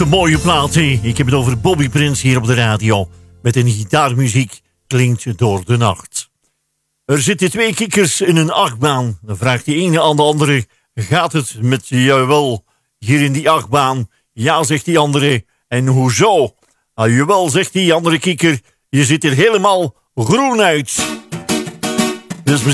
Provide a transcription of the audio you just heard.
Een mooie plaat, hè? Ik heb het over Bobby Prince hier op de radio. Met een gitaarmuziek klinkt door de nacht. Er zitten 2 kikkers in een achtbaan. Dan vraagt die ene aan de andere: gaat het met jou wel hier in die achtbaan? Ja, zegt die andere. En hoezo? Nou, jawel, zegt die andere kikker. Je ziet er helemaal groen uit. Dus